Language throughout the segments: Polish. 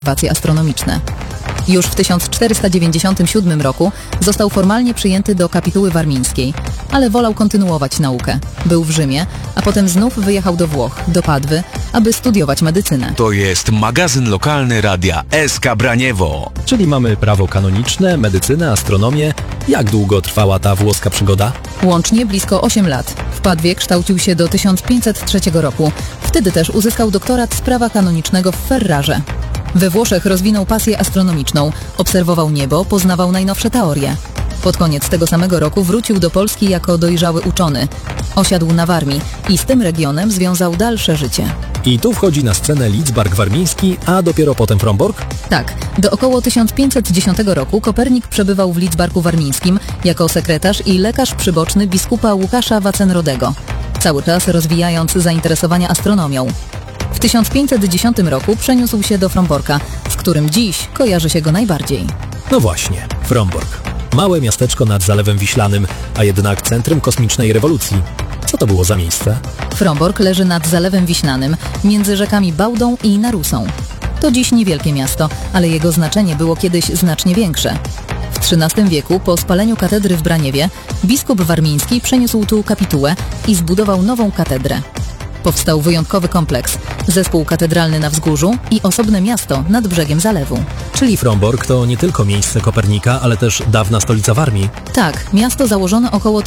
obserwacje astronomiczne. Już w 1497 roku został formalnie przyjęty do kapituły warmińskiej, ale wolał kontynuować naukę. Był w Rzymie, a potem znów wyjechał do Włoch, do Padwy, aby studiować medycynę. To jest magazyn lokalny radia SK Braniewo. Czyli mamy prawo kanoniczne, medycynę, astronomię. Jak długo trwała ta włoska przygoda? Łącznie blisko 8 lat. W Padwie kształcił się do 1503 roku. Wtedy też uzyskał doktorat z prawa kanonicznego w Ferrarze. We Włoszech rozwinął pasję astronomiczną, obserwował niebo, poznawał najnowsze teorie. Pod koniec tego samego roku wrócił do Polski jako dojrzały uczony. Osiadł na Warmii i z tym regionem związał dalsze życie. I tu wchodzi na scenę Lidzbark Warmiński, a dopiero potem Frombork? Tak, do około 1510 roku Kopernik przebywał w Lidzbarku Warmińskim jako sekretarz i lekarz przyboczny biskupa Łukasza Wacenrodego, cały czas rozwijając zainteresowania astronomią. W 1510 roku przeniósł się do Fromborka, z którym dziś kojarzy się go najbardziej. No właśnie, Frombork. Małe miasteczko nad Zalewem Wiślanym, a jednak centrum kosmicznej rewolucji. Co to było za miejsce? Frombork leży nad Zalewem Wiślanym, między rzekami Bałdą i Narusą. To dziś niewielkie miasto, ale jego znaczenie było kiedyś znacznie większe. W XIII wieku, po spaleniu katedry w Braniewie, biskup warmiński przeniósł tu kapitułę i zbudował nową katedrę. Powstał wyjątkowy kompleks, zespół katedralny na wzgórzu i osobne miasto nad brzegiem zalewu. Czyli Frombork to nie tylko miejsce Kopernika, ale też dawna stolica Warmii? Tak, miasto założono około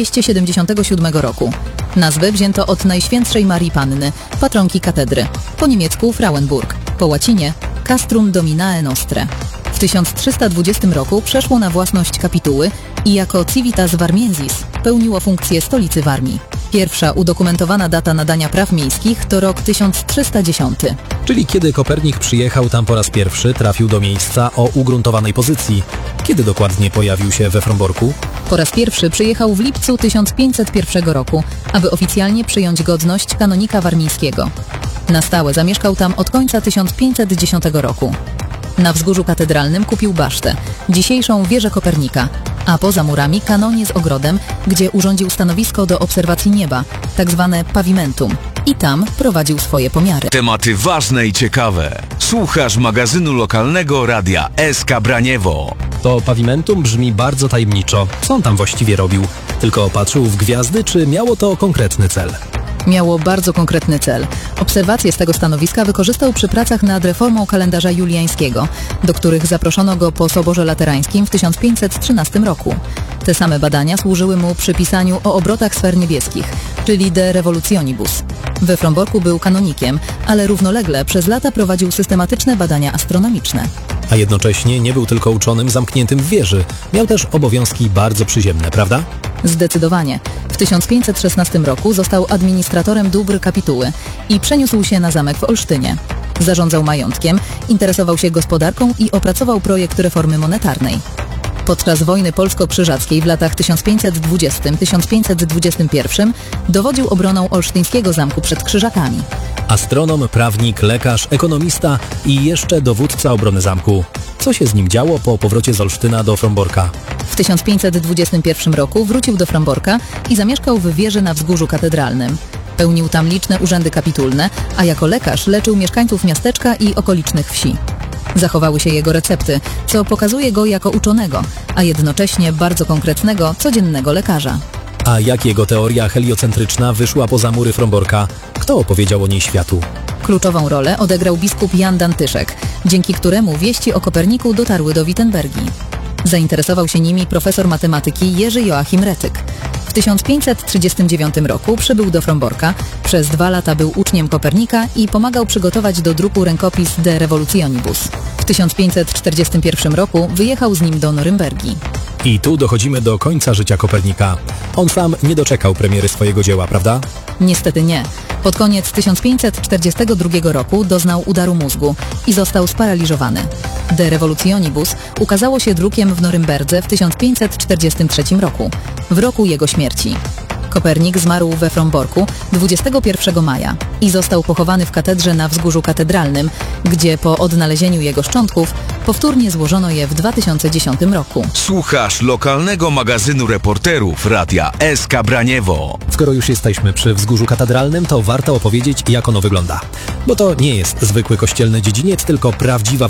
1277 roku. Nazwę wzięto od Najświętszej Marii Panny, patronki katedry. Po niemiecku Frauenburg, po łacinie Castrum Dominae Nostre. W 1320 roku przeszło na własność kapituły i jako Civitas Warmiensis pełniło funkcję stolicy Warmii. Pierwsza udokumentowana data nadania praw miejskich to rok 1310. Czyli kiedy Kopernik przyjechał tam po raz pierwszy, trafił do miejsca o ugruntowanej pozycji. Kiedy dokładnie pojawił się we Fromborku? Po raz pierwszy przyjechał w lipcu 1501 roku, aby oficjalnie przyjąć godność kanonika warmińskiego. Na stałe zamieszkał tam od końca 1510 roku. Na wzgórzu katedralnym kupił basztę, dzisiejszą wieżę Kopernika, a poza murami kanonię z ogrodem, gdzie urządził stanowisko do obserwacji nieba, tak zwane pavimentum, i tam prowadził swoje pomiary. Tematy ważne i ciekawe. Słuchasz magazynu lokalnego radia SK Braniewo. To pavimentum brzmi bardzo tajemniczo. Co on tam właściwie robił? Tylko patrzył w gwiazdy, czy miało to konkretny cel? Miało bardzo konkretny cel. Obserwacje z tego stanowiska wykorzystał przy pracach nad reformą kalendarza juliańskiego, do których zaproszono go po Soborze Laterańskim w 1513 roku. Te same badania służyły mu przy pisaniu o obrotach sfer niebieskich, czyli De Revolutionibus. We Fromborku był kanonikiem, ale równolegle przez lata prowadził systematyczne badania astronomiczne. A jednocześnie nie był tylko uczonym zamkniętym w wieży. Miał też obowiązki bardzo przyziemne, prawda? Zdecydowanie. W 1516 roku został administratorem dóbr kapituły i przeniósł się na zamek w Olsztynie. Zarządzał majątkiem, interesował się gospodarką i opracował projekt reformy monetarnej. Podczas wojny polsko-krzyżackiej w latach 1520-1521 dowodził obroną olsztyńskiego zamku przed Krzyżakami. Astronom, prawnik, lekarz, ekonomista i jeszcze dowódca obrony zamku. Co się z nim działo po powrocie z Olsztyna do Fromborka? W 1521 roku wrócił do Fromborka i zamieszkał w wieży na wzgórzu katedralnym. Pełnił tam liczne urzędy kapitulne, a jako lekarz leczył mieszkańców miasteczka i okolicznych wsi. Zachowały się jego recepty, co pokazuje go jako uczonego, a jednocześnie bardzo konkretnego, codziennego lekarza. A jak jego teoria heliocentryczna wyszła poza mury Fromborka? Kto opowiedział o niej światu? Kluczową rolę odegrał biskup Jan Dantyszek, dzięki któremu wieści o Koperniku dotarły do Wittenbergi. Zainteresował się nimi profesor matematyki Jerzy Joachim Retyk. W 1539 roku przybył do Fromborka, przez 2 lata był uczniem Kopernika i pomagał przygotować do druku rękopis De Revolutionibus. W 1541 roku wyjechał z nim do Norymbergi. I tu dochodzimy do końca życia Kopernika. On sam nie doczekał premiery swojego dzieła, prawda? Niestety nie. Pod koniec 1542 roku doznał udaru mózgu i został sparaliżowany. De Revolutionibus ukazało się drukiem w Norymberdze w 1543 roku, w roku jego śmierci. Kopernik zmarł we Fromborku 21 maja i został pochowany w katedrze na Wzgórzu Katedralnym, gdzie po odnalezieniu jego szczątków powtórnie złożono je w 2010 roku. Słuchasz lokalnego magazynu reporterów Radia SK Braniewo. Skoro już jesteśmy przy Wzgórzu Katedralnym, to warto opowiedzieć, jak ono wygląda. Bo to nie jest zwykły kościelny dziedziniec, tylko prawdziwa